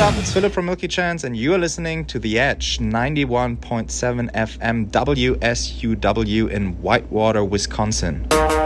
up? It's Philip from Milky Chance, and you are listening to The Edge, 91.7 FM WSUW in Whitewater, Wisconsin.